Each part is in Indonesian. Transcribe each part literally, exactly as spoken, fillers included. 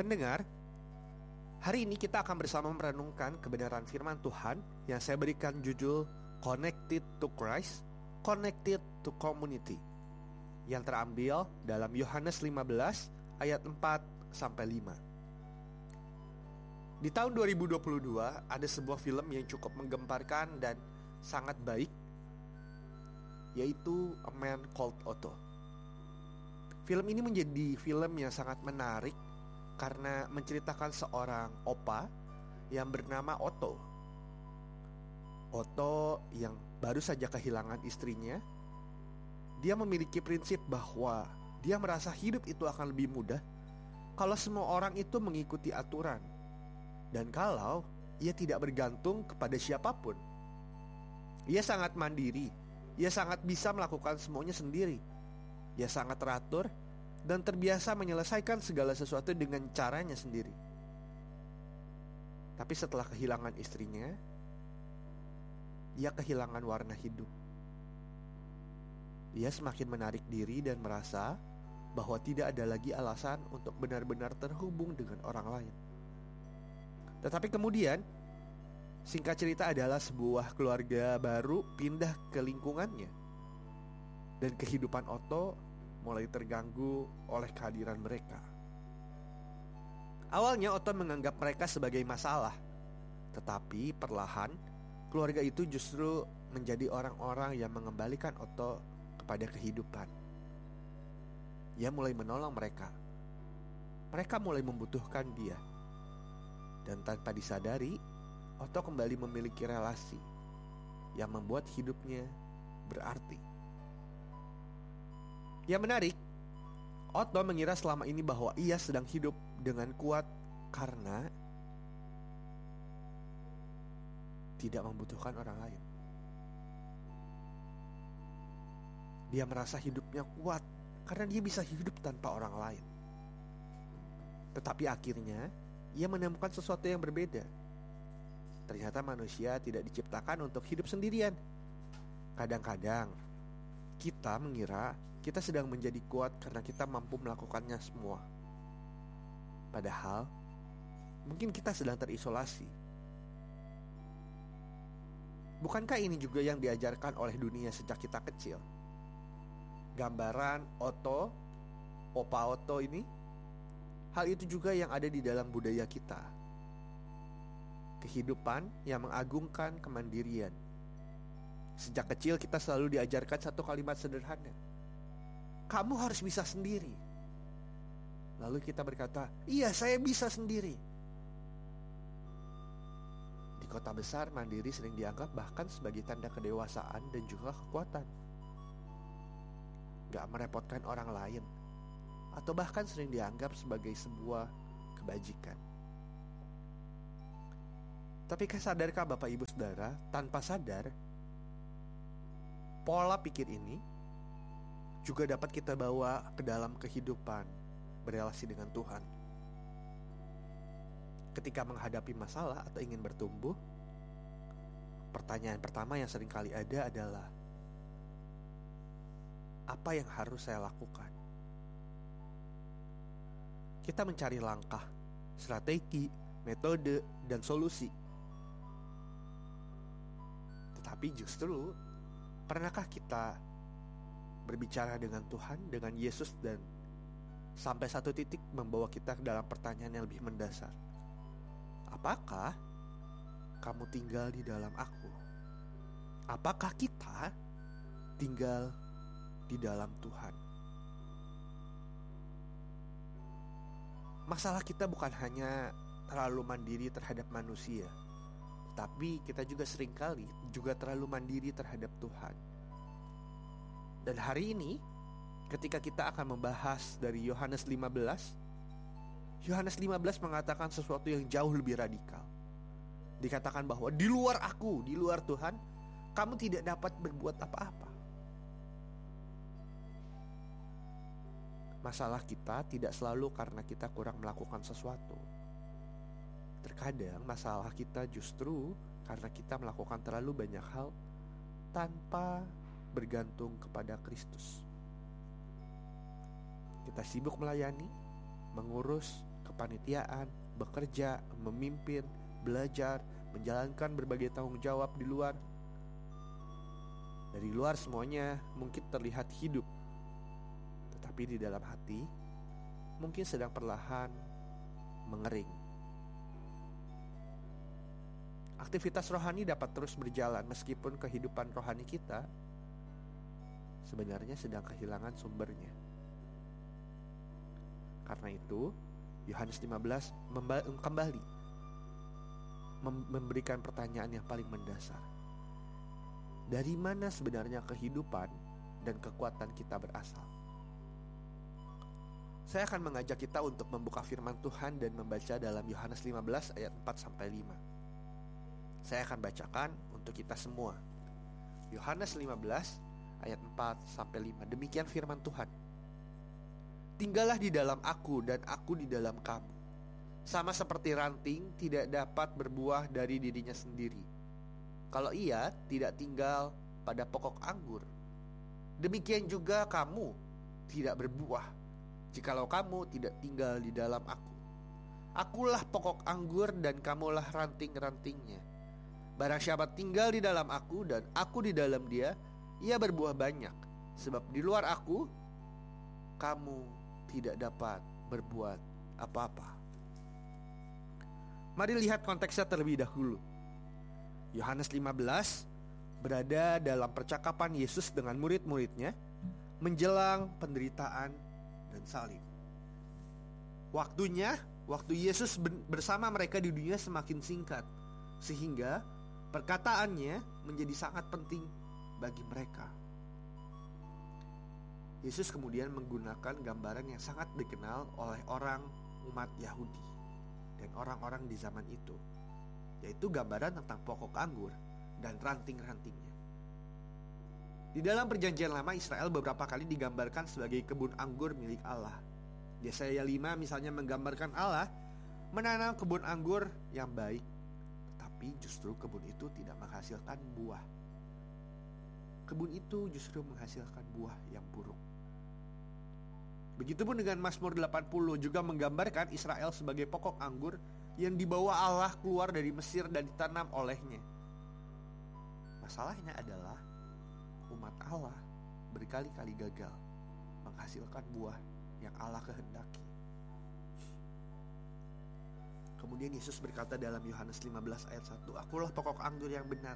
Pendengar, hari ini kita akan bersama merenungkan kebenaran firman Tuhan yang saya berikan judul Connected to Christ, Connected to Community, yang terambil dalam Yohanes lima belas ayat empat sampai lima. Di tahun dua ribu dua puluh dua ada sebuah film yang cukup menggemparkan dan sangat baik, yaitu A Man Called Otto. Film ini menjadi film yang sangat menarik karena menceritakan seorang opa yang bernama Otto. Otto yang baru saja kehilangan istrinya. Dia memiliki prinsip bahwa dia merasa hidup itu akan lebih mudah kalau semua orang itu mengikuti aturan, dan kalau ia tidak bergantung kepada siapapun. Ia sangat mandiri. Ia sangat bisa melakukan semuanya sendiri. Ia sangat teratur dan terbiasa menyelesaikan segala sesuatu dengan caranya sendiri. Tapi setelah kehilangan istrinya, ia kehilangan warna hidup. Ia semakin menarik diri dan merasa bahwa tidak ada lagi alasan untuk benar-benar terhubung dengan orang lain. Tetapi kemudian, singkat cerita adalah sebuah keluarga baru pindah ke lingkungannya. Dan kehidupan Otto mulai terganggu oleh kehadiran mereka. Awalnya Otto menganggap mereka sebagai masalah, tetapi perlahan keluarga itu justru menjadi orang-orang yang mengembalikan Otto kepada kehidupan. Ia mulai menolong mereka. Mereka mulai membutuhkan dia. Dan tanpa disadari, Otto kembali memiliki relasi yang membuat hidupnya berarti. Yang menarik, Otto mengira selama ini bahwa ia sedang hidup dengan kuat karena tidak membutuhkan orang lain. Dia merasa hidupnya kuat karena dia bisa hidup tanpa orang lain. Tetapi akhirnya ia menemukan sesuatu yang berbeda. Ternyata manusia tidak diciptakan untuk hidup sendirian. Kadang-kadang kita mengira kita sedang menjadi kuat karena kita mampu melakukannya semua. Padahal mungkin kita sedang terisolasi. Bukankah ini juga yang diajarkan oleh dunia sejak kita kecil? Gambaran Otto, Opa Otto ini, hal itu juga yang ada di dalam budaya kita. Kehidupan yang mengagungkan kemandirian. Sejak kecil kita selalu diajarkan satu kalimat sederhana: kamu harus bisa sendiri. Lalu kita berkata, iya, saya bisa sendiri. Di kota besar, mandiri sering dianggap bahkan sebagai tanda kedewasaan dan juga kekuatan. Gak merepotkan orang lain, atau bahkan sering dianggap sebagai sebuah kebajikan. Tapi sadarkah Bapak Ibu Saudara, tanpa sadar, pola pikir ini juga dapat kita bawa ke dalam kehidupan berelasi dengan Tuhan. Ketika menghadapi masalah atau ingin bertumbuh, pertanyaan pertama yang sering kali ada adalah, apa yang harus saya lakukan? Kita mencari langkah, strategi, metode, dan solusi. Tetapi justru, pernahkah kita berbicara dengan Tuhan, dengan Yesus, dan sampai satu titik membawa kita ke dalam pertanyaan yang lebih mendasar? Apakah kamu tinggal di dalam aku? Apakah kita tinggal di dalam Tuhan? Masalah kita bukan hanya terlalu mandiri terhadap manusia, tapi kita juga seringkali juga terlalu mandiri terhadap Tuhan. Dan hari ini, ketika kita akan membahas dari Yohanes lima belas, Yohanes lima belas mengatakan sesuatu yang jauh lebih radikal. Dikatakan bahwa di luar aku, di luar Tuhan, kamu tidak dapat berbuat apa-apa. Masalah kita tidak selalu karena kita kurang melakukan sesuatu. Terkadang masalah kita justru karena kita melakukan terlalu banyak hal tanpa bergantung kepada Kristus. Kita sibuk melayani, mengurus, kepanitiaan, bekerja, memimpin, belajar, menjalankan berbagai tanggung jawab di luar. Dari luar semuanya mungkin terlihat hidup, tetapi di dalam hati mungkin sedang perlahan mengering. Aktivitas rohani dapat terus berjalan meskipun kehidupan rohani kita sebenarnya sedang kehilangan sumbernya. Karena itu, Yohanes lima belas memba- kembali mem- memberikan pertanyaan yang paling mendasar. Dari mana sebenarnya kehidupan dan kekuatan kita berasal? Saya akan mengajak kita untuk membuka firman Tuhan dan membaca dalam Yohanes lima belas ayat empat sampai lima. Saya akan bacakan untuk kita semua. Yohanes lima belas ayat empat sampai lima. Demikian firman Tuhan. Tinggallah di dalam aku dan aku di dalam kamu. Sama seperti ranting tidak dapat berbuah dari dirinya sendiri kalau ia tidak tinggal pada pokok anggur. Demikian juga kamu tidak berbuah jikalau kamu tidak tinggal di dalam aku. Akulah pokok anggur dan kamulah ranting-rantingnya. Barang siapa tinggal di dalam aku dan aku di dalam dia, ia berbuah banyak. Sebab di luar aku, kamu tidak dapat berbuat apa-apa. Mari lihat konteksnya terlebih dahulu. Yohanes lima belas berada dalam percakapan Yesus dengan murid-muridnya menjelang penderitaan dan salib. Waktunya, waktu Yesus bersama mereka di dunia semakin singkat, sehingga perkataannya menjadi sangat penting bagi mereka. Yesus kemudian menggunakan gambaran yang sangat dikenal oleh orang umat Yahudi dan orang-orang di zaman itu, yaitu gambaran tentang pokok anggur dan ranting-rantingnya. Di dalam perjanjian lama, Israel beberapa kali digambarkan sebagai kebun anggur milik Allah. Yesaya lima misalnya menggambarkan Allah menanam kebun anggur yang baik, tapi justru kebun itu tidak menghasilkan buah. Kebun itu justru menghasilkan buah yang buruk. Begitupun dengan Mazmur delapan puluh juga menggambarkan Israel sebagai pokok anggur yang dibawa Allah keluar dari Mesir dan ditanam olehnya. Masalahnya adalah umat Allah berkali-kali gagal menghasilkan buah yang Allah kehendaki. Kemudian Yesus berkata dalam Yohanes lima belas ayat satu, "Akulah pokok anggur yang benar."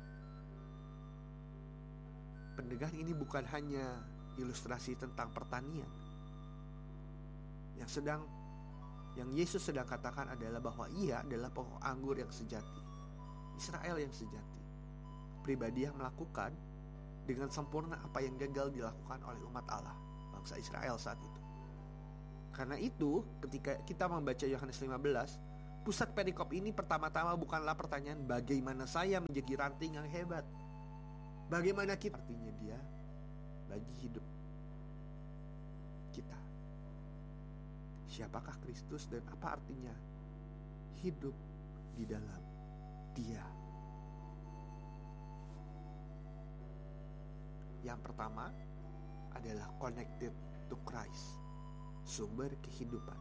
Pendengar, ini bukan hanya ilustrasi tentang pertanian. Yang sedang yang Yesus sedang katakan adalah bahwa ia adalah pokok anggur yang sejati, Israel yang sejati, pribadi yang melakukan dengan sempurna apa yang gagal dilakukan oleh umat Allah, bangsa Israel saat itu. Karena itu, ketika kita membaca Yohanes lima belas, pusat perikop ini pertama-tama bukanlah pertanyaan bagaimana saya menjadi ranting yang hebat, bagaimana kita, artinya dia bagi hidup kita. Siapakah Kristus dan apa artinya hidup di dalam Dia? Yang pertama adalah connected to Christ, sumber kehidupan.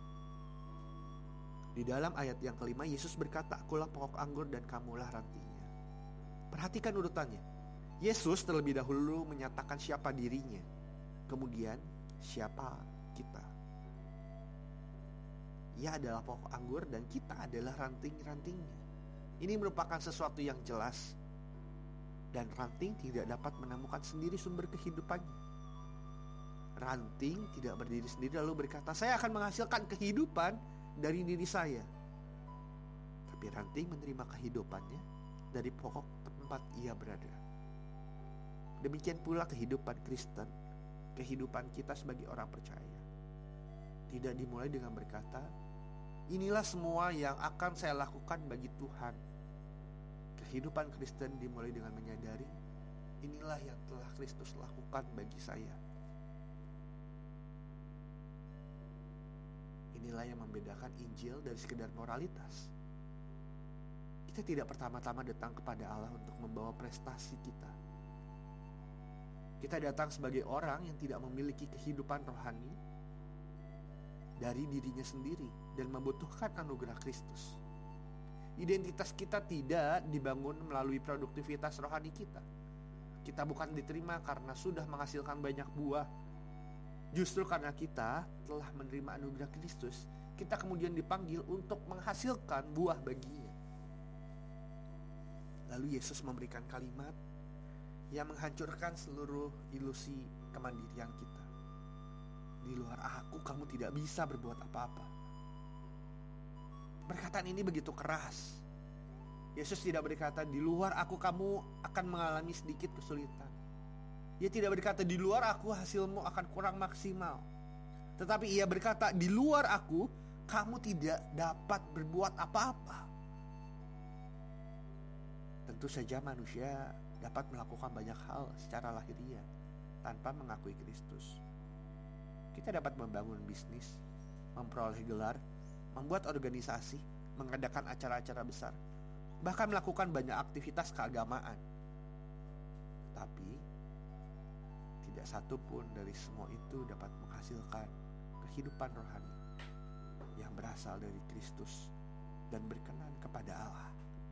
Di dalam ayat yang kelima, Yesus berkata, "Akulah pokok anggur dan kamulah rantingnya." Perhatikan urutannya. Yesus terlebih dahulu menyatakan siapa dirinya, kemudian siapa kita. Ia adalah pokok anggur dan kita adalah ranting-rantingnya. Ini merupakan sesuatu yang jelas, dan ranting tidak dapat menemukan sendiri sumber kehidupannya. Ranting tidak berdiri sendiri lalu berkata, "Saya akan menghasilkan kehidupan dari diri saya." Tapi ranting menerima kehidupannya dari pokok tempat ia berada. Demikian pula kehidupan Kristen, kehidupan kita sebagai orang percaya, tidak dimulai dengan berkata, "Inilah semua yang akan saya lakukan bagi Tuhan." Kehidupan Kristen dimulai dengan menyadari, inilah yang telah Kristus lakukan bagi saya. Inilah yang membedakan Injil dari sekedar moralitas. Kita tidak pertama-tama datang kepada Allah untuk membawa prestasi kita. Kita datang sebagai orang yang tidak memiliki kehidupan rohani dari dirinya sendiri dan membutuhkan anugerah Kristus. Identitas kita tidak dibangun melalui produktivitas rohani kita. Kita bukan diterima karena sudah menghasilkan banyak buah. Justru karena kita telah menerima anugerah Kristus, kita kemudian dipanggil untuk menghasilkan buah baginya. Lalu Yesus memberikan kalimat yang menghancurkan seluruh ilusi kemandirian kita. Di luar aku kamu tidak bisa berbuat apa-apa. Perkataan ini begitu keras. Yesus tidak berkata di luar aku kamu akan mengalami sedikit kesulitan. Ia tidak berkata di luar aku hasilmu akan kurang maksimal. Tetapi ia berkata di luar aku kamu tidak dapat berbuat apa-apa. Tentu saja manusia dapat melakukan banyak hal secara lahiriah tanpa mengakui Kristus. Kita dapat membangun bisnis, memperoleh gelar, membuat organisasi, mengadakan acara-acara besar, bahkan melakukan banyak aktivitas keagamaan. Tapi tidak satu pun dari semua itu dapat menghasilkan kehidupan rohani yang berasal dari Kristus dan berkenan kepada Allah.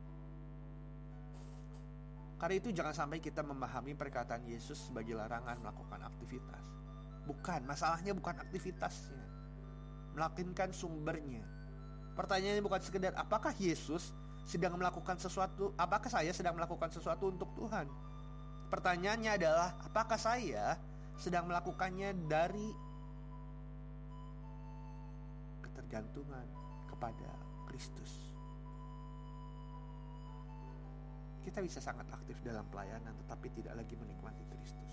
Karena itu jangan sampai kita memahami perkataan Yesus sebagai larangan melakukan aktivitas. Bukan, masalahnya bukan aktivitasnya, melainkan sumbernya. Pertanyaannya bukan sekedar apakah Yesus sedang melakukan sesuatu, apakah saya sedang melakukan sesuatu untuk Tuhan. Pertanyaannya adalah apakah saya sedang melakukannya dari ketergantungan kepada Kristus. Kita bisa sangat aktif dalam pelayanan tetapi tidak lagi menikmati Kristus.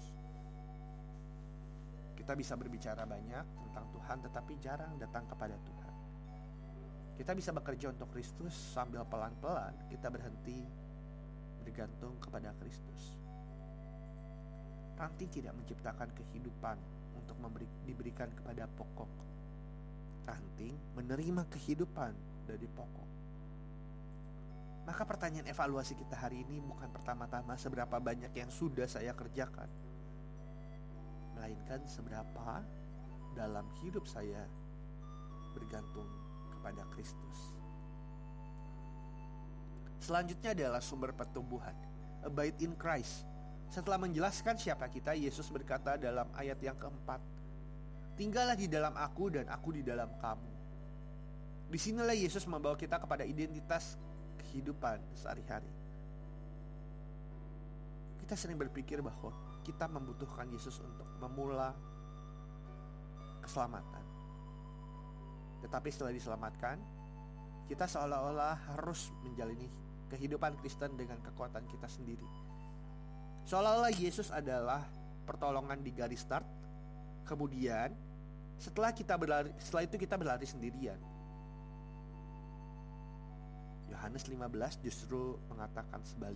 Kita bisa berbicara banyak tentang Tuhan tetapi jarang datang kepada Tuhan. Kita bisa bekerja untuk Kristus sambil pelan-pelan kita berhenti bergantung kepada Kristus. Ranting tidak menciptakan kehidupan untuk memberi, diberikan kepada pokok. Ranting menerima kehidupan dari pokok. Maka pertanyaan evaluasi kita hari ini bukan pertama-tama seberapa banyak yang sudah saya kerjakan, melainkan seberapa dalam hidup saya bergantung kepada Kristus. Selanjutnya adalah sumber pertumbuhan, abide in Christ. Setelah menjelaskan siapa kita, Yesus berkata dalam ayat yang keempat, tinggallah di dalam aku dan aku di dalam kamu. Disinilah Yesus membawa kita kepada identitas kehidupan sehari-hari. Kita sering berpikir bahwa kita membutuhkan Yesus untuk memula keselamatan. Tetapi setelah diselamatkan, kita seolah-olah harus menjalani kehidupan Kristen dengan kekuatan kita sendiri. Seolah-olah Yesus adalah pertolongan di garis start. Kemudian setelah kita berlari, setelah itu kita berlari sendirian. Yohanes lima belas justru mengatakan sebaliknya.